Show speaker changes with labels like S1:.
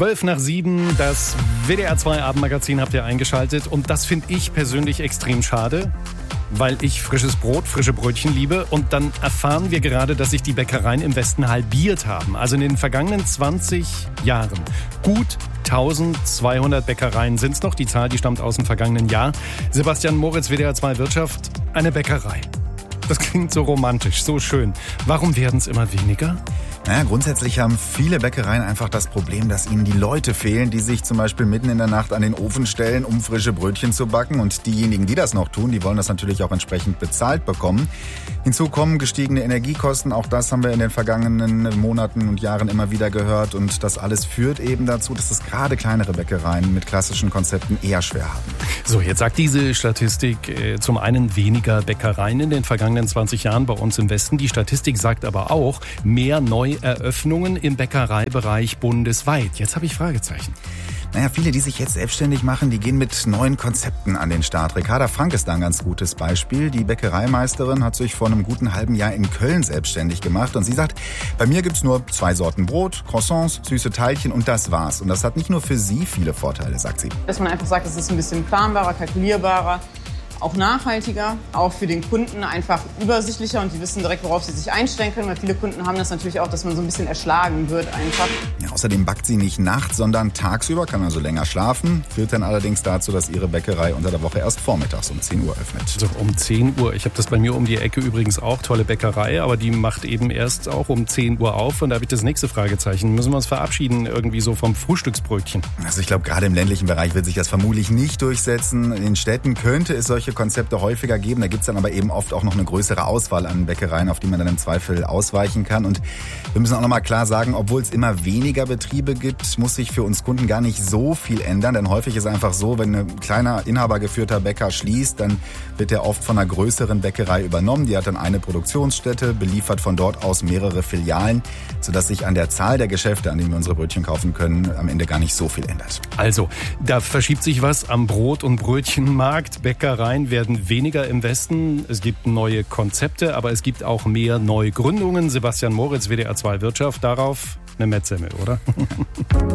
S1: 7:12, das WDR 2 Abendmagazin habt ihr eingeschaltet. Und das finde ich persönlich extrem schade, weil ich frisches Brot, frische Brötchen liebe. Und dann erfahren wir gerade, dass sich die Bäckereien im Westen halbiert haben. Also in den vergangenen 20 Jahren. Gut 1200 Bäckereien sind es noch. Die Zahl, die stammt aus dem vergangenen Jahr. Sebastian Moritz, WDR 2 Wirtschaft, eine Bäckerei. Das klingt so romantisch, so schön. Warum werden es immer weniger?
S2: Naja, grundsätzlich haben viele Bäckereien einfach das Problem, dass ihnen die Leute fehlen, die sich zum Beispiel mitten in der Nacht an den Ofen stellen, um frische Brötchen zu backen. Und diejenigen, die das noch tun, die wollen das natürlich auch entsprechend bezahlt bekommen. Hinzu kommen gestiegene Energiekosten. Auch das haben wir in den vergangenen Monaten und Jahren immer wieder gehört. Und das alles führt eben dazu, dass es gerade kleinere Bäckereien mit klassischen Konzepten eher schwer haben.
S1: So, jetzt sagt diese Statistik zum einen weniger Bäckereien in den vergangenen 20 Jahren bei uns im Westen. Die Statistik sagt aber auch mehr Neueröffnungen im Bäckereibereich bundesweit. Jetzt habe ich Fragezeichen.
S2: Naja, viele, die sich jetzt selbstständig machen, die gehen mit neuen Konzepten an den Start. Ricarda Frank ist da ein ganz gutes Beispiel. Die Bäckereimeisterin hat sich vor einem guten halben Jahr in Köln selbstständig gemacht. Und sie sagt, bei mir gibt's nur 2 Sorten Brot, Croissants, süße Teilchen und das war's. Und das hat nicht nur für sie viele Vorteile, sagt sie.
S3: Dass man einfach sagt, es ist ein bisschen planbarer, kalkulierbarer, auch nachhaltiger, auch für den Kunden einfach übersichtlicher und die wissen direkt, worauf sie sich einstellen können, weil viele Kunden haben das natürlich auch, dass man so ein bisschen erschlagen wird einfach.
S2: Ja, außerdem backt sie nicht nachts, sondern tagsüber, kann also länger schlafen, führt dann allerdings dazu, dass ihre Bäckerei unter der Woche erst vormittags um 10 Uhr öffnet.
S1: So, um 10 Uhr. Ich habe das bei mir um die Ecke übrigens auch, tolle Bäckerei, aber die macht eben erst auch um 10 Uhr auf und da habe ich das nächste Fragezeichen. Müssen wir uns verabschieden irgendwie so vom Frühstücksbrötchen?
S2: Also ich glaube, gerade im ländlichen Bereich wird sich das vermutlich nicht durchsetzen. In den Städten könnte es solche Konzepte häufiger geben. Da gibt es dann aber eben oft auch noch eine größere Auswahl an Bäckereien, auf die man dann im Zweifel ausweichen kann. Und wir müssen auch noch mal klar sagen, obwohl es immer weniger Betriebe gibt, muss sich für uns Kunden gar nicht so viel ändern. Denn häufig ist es einfach so, wenn ein kleiner inhabergeführter Bäcker schließt, dann wird er oft von einer größeren Bäckerei übernommen. Die hat dann eine Produktionsstätte, beliefert von dort aus mehrere Filialen, sodass sich an der Zahl der Geschäfte, an denen wir unsere Brötchen kaufen können, am Ende gar nicht so viel ändert.
S1: Also, da verschiebt sich was am Brot- und Brötchenmarkt. Bäckereien werden weniger im Westen. Es gibt neue Konzepte, aber es gibt auch mehr Neugründungen. Sebastian Moritz, WDR 2 Wirtschaft, darauf eine Mettsemmel, oder?